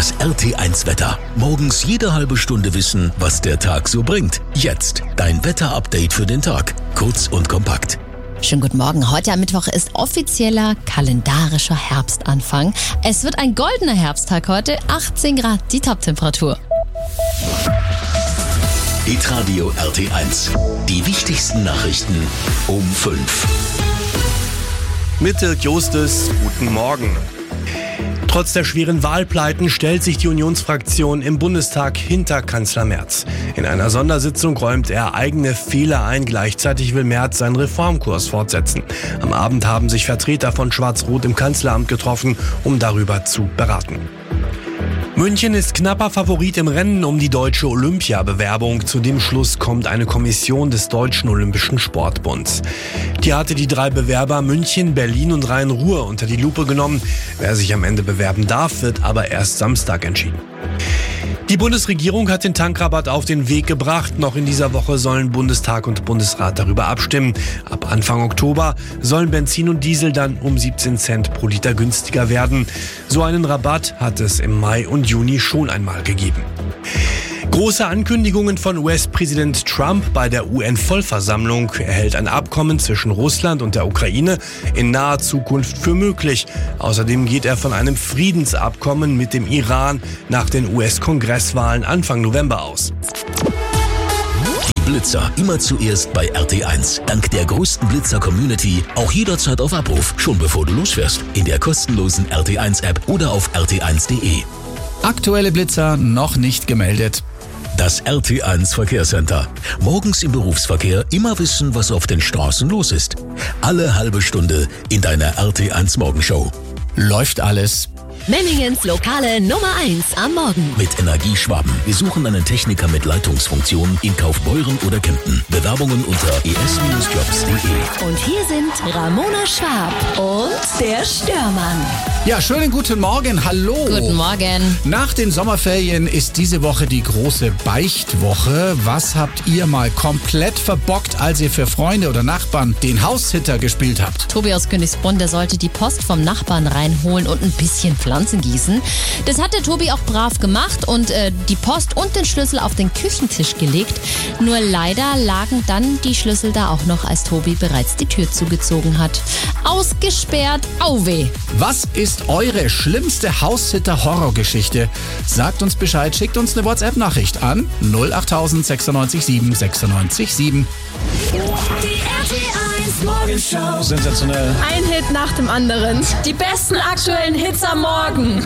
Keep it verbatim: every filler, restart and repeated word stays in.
Das R T eins Wetter. Morgens jede halbe Stunde wissen, was der Tag so bringt. Jetzt dein Wetterupdate für den Tag. Kurz und kompakt. Schönen guten Morgen. Heute am Mittwoch ist offizieller kalendarischer Herbstanfang. Es wird ein goldener Herbsttag heute. achtzehn Grad die Toptemperatur. Hitradio R T eins. Die wichtigsten Nachrichten um fünf. Mit Dirk Justus, guten Morgen. Trotz der schweren Wahlpleiten stellt sich die Unionsfraktion im Bundestag hinter Kanzler Merz. In einer Sondersitzung räumt er eigene Fehler ein. Gleichzeitig will Merz seinen Reformkurs fortsetzen. Am Abend haben sich Vertreter von Schwarz-Rot im Kanzleramt getroffen, um darüber zu beraten. München ist knapper Favorit im Rennen um die deutsche Olympiabewerbung. Zu dem Schluss kommt eine Kommission des Deutschen Olympischen Sportbunds. Die hatte die drei Bewerber München, Berlin und Rhein-Ruhr unter die Lupe genommen. Wer sich am Ende bewerben darf, wird aber erst Samstag entschieden. Die Bundesregierung hat den Tankrabatt auf den Weg gebracht. Noch in dieser Woche sollen Bundestag und Bundesrat darüber abstimmen. Ab Anfang Oktober sollen Benzin und Diesel dann um siebzehn Cent pro Liter günstiger werden. So einen Rabatt hat es im Mai und Juni schon einmal gegeben. Große Ankündigungen von U S-Präsident Trump bei der U N-Vollversammlung. Er hält ein Abkommen zwischen Russland und der Ukraine in naher Zukunft für möglich. Außerdem geht er von einem Friedensabkommen mit dem Iran nach den U S-Kongresswahlen Anfang November aus. Die Blitzer immer zuerst bei R T eins. Dank der größten Blitzer-Community auch jederzeit auf Abruf, schon bevor du losfährst. In der kostenlosen R T eins App oder auf r t eins punkt d e. Aktuelle Blitzer noch nicht gemeldet. Das R T eins Verkehrscenter. Morgens im Berufsverkehr immer wissen, was auf den Straßen los ist. Alle halbe Stunde in deiner R T eins Morgenshow. Läuft alles. Memmingens lokale Nummer eins am Morgen. Mit Energieschwaben. Wir suchen einen Techniker mit Leitungsfunktion in Kaufbeuren oder Kempten. Bewerbungen unter e s jobs punkt d e. Und hier sind Ramona Schwab und der Störmann. Ja, schönen guten Morgen. Hallo. Guten Morgen. Nach den Sommerferien ist diese Woche die große Beichtwoche. Was habt ihr mal komplett verbockt, als ihr für Freunde oder Nachbarn den Haushitter gespielt habt? Tobi aus Königsbrunn, der sollte die Post vom Nachbarn reinholen und ein bisschen Pflanzen gießen. Das hat der Tobi auch brav gemacht und äh, die Post und den Schlüssel auf den Küchentisch gelegt. Nur leider lagen dann die Schlüssel da auch noch, als Tobi bereits die Tür zugezogen hat. Ausgesperrt, auweh. Was ist eure schlimmste Haushitter-Horrorgeschichte? Sagt uns Bescheid, schickt uns eine WhatsApp-Nachricht an null acht tausend sechsundneunzig sieben sechsundneunzig sieben. Die R T eins Morgenshow. Sensationell. Ein Hit nach dem anderen. Die besten aktuellen Hits am Morgen.